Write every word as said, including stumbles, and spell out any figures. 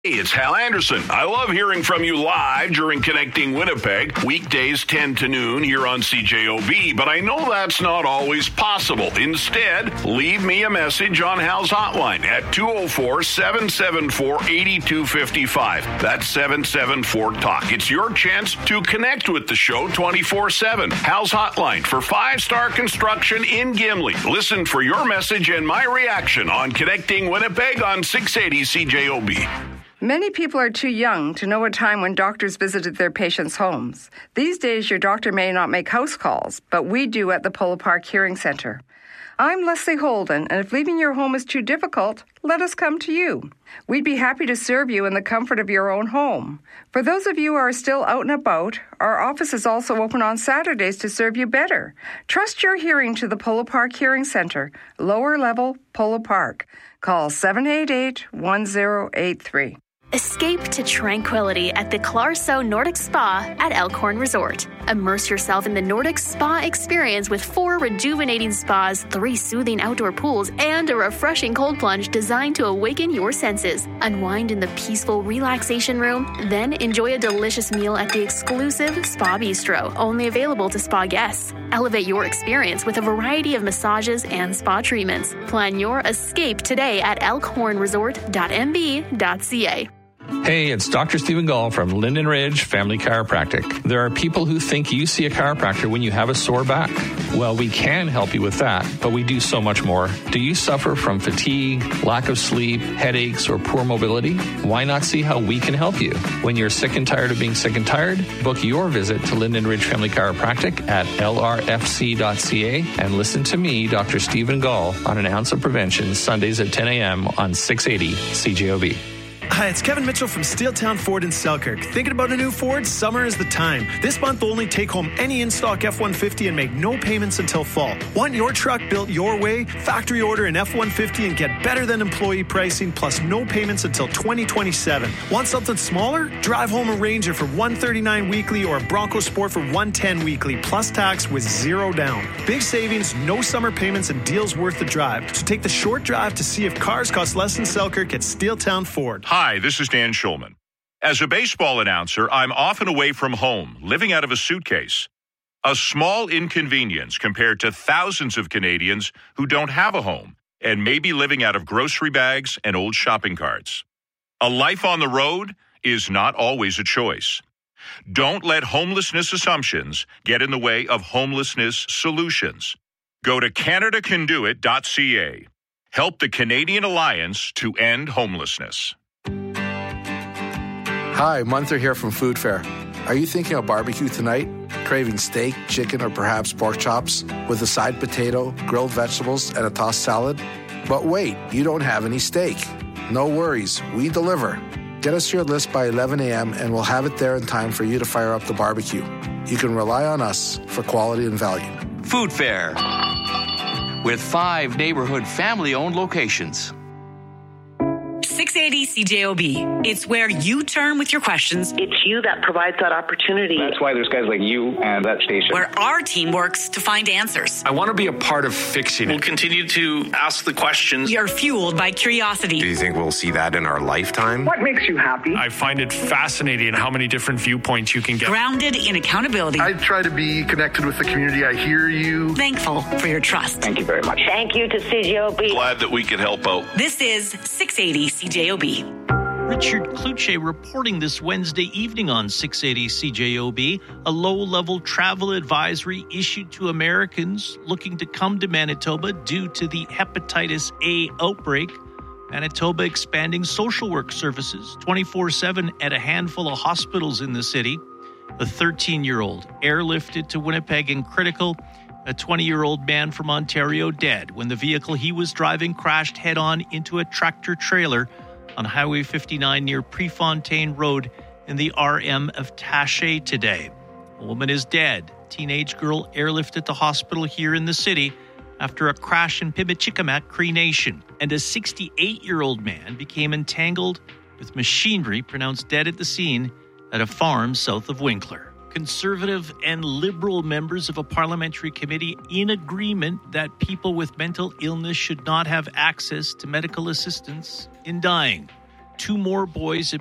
Hey, it's Hal Anderson. I love hearing from you live during Connecting Winnipeg, weekdays ten to noon here on C J O B, but I know that's not always possible. Instead, leave me a message on Hal's hotline at two oh four, seven seven four, eight two five five. That's seven seven four, talk. It's your chance to connect with the show twenty-four seven. Hal's hotline for five-star construction in Gimli. Listen for your message and my reaction on Connecting Winnipeg on six eighty C J O B. Many people are too young to know a time when doctors visited their patients' homes. These days, your doctor may not make house calls, but we do at the Polo Park Hearing Center. I'm Leslie Holden, and if leaving your home is too difficult, let us come to you. We'd be happy to serve you in the comfort of your own home. For those of you who are still out and about, our office is also open on Saturdays to serve you better. Trust your hearing to the Polo Park Hearing Center, lower level Polo Park. Call seven eight eight, one oh eight three. Escape to tranquility at the Clarso Nordic Spa at Elkhorn Resort. Immerse yourself in the Nordic Spa experience with four rejuvenating spas, three soothing outdoor pools, and a refreshing cold plunge designed to awaken your senses. Unwind in the peaceful relaxation room, then enjoy a delicious meal at the exclusive Spa Bistro, only available to spa guests. Elevate your experience with a variety of massages and spa treatments. Plan your escape today at elkhorn resort dot m b dot c a. Hey, it's Doctor Stephen Gall from Linden Ridge Family Chiropractic. There are people who think you see a chiropractor when you have a sore back. Well, we can help you with that, but we do so much more. Do you suffer from fatigue, lack of sleep, headaches, or poor mobility? Why not see how we can help you? When you're sick and tired of being sick and tired, book your visit to Linden Ridge Family Chiropractic at l r f c dot c a and listen to me, Doctor Stephen Gall, on An Ounce of Prevention, Sundays at ten a.m. on six eighty C J O B. Hi, it's Kevin Mitchell from Steeltown Ford in Selkirk. Thinking about a new Ford? Summer is the time. This month, only take home any in-stock F one fifty and make no payments until fall. Want your truck built your way? Factory order an F one fifty and get better than employee pricing plus no payments until twenty twenty-seven. Want something smaller? Drive home a Ranger for one hundred thirty-nine dollars weekly or a Bronco Sport for one hundred ten dollars weekly plus tax with zero down. Big savings, no summer payments, and deals worth the drive. So take the short drive to see if cars cost less than Selkirk at Steeltown Ford. Hi, this is Dan Schulman. As a baseball announcer, I'm often away from home, living out of a suitcase. A small inconvenience compared to thousands of Canadians who don't have a home and may be living out of grocery bags and old shopping carts. A life on the road is not always a choice. Don't let homelessness assumptions get in the way of homelessness solutions. Go to canada can do it dot c a. Help the Canadian Alliance to End Homelessness. Hi, Munther here from Food Fair. Are you thinking of barbecue tonight? Craving steak, chicken, or perhaps pork chops with a side potato, grilled vegetables, and a tossed salad? But wait, you don't have any steak. No worries, we deliver. Get us your list by eleven a.m. and we'll have it there in time for you to fire up the barbecue. You can rely on us for quality and value. Food Fair, with five neighborhood family-owned locations. six eighty C J O B. It's where you turn with your questions. It's you that provides that opportunity. That's why there's guys like you and that station. Where our team works to find answers. I want to be a part of fixing it. We'll continue to ask the questions. We are fueled by curiosity. Do you think we'll see that in our lifetime? What makes you happy? I find it fascinating how many different viewpoints you can get. Grounded in accountability. I try to be connected with the community. I hear you. Thankful for your trust. Thank you very much. Thank you to C J O B. Glad that we could help out. This is six eighty C J O B. Richard Kluche reporting this Wednesday evening on six eighty C J O B, a low-level travel advisory issued to Americans looking to come to Manitoba due to the hepatitis A outbreak. Manitoba expanding social work services twenty-four seven at a handful of hospitals in the city. The thirteen-year-old airlifted to Winnipeg in critical. A twenty-year-old man from Ontario dead when the vehicle he was driving crashed head-on into a tractor-trailer on Highway fifty-nine near Prefontaine Road in the R M of Taché today. A woman is dead. Teenage girl airlifted to hospital here in the city after a crash in Pimicikamat, Cree Nation. And a sixty-eight-year-old man became entangled with machinery pronounced dead at the scene at a farm south of Winkler. Conservative and Liberal members of a parliamentary committee in agreement that people with mental illness should not have access to medical assistance in dying. Two more boys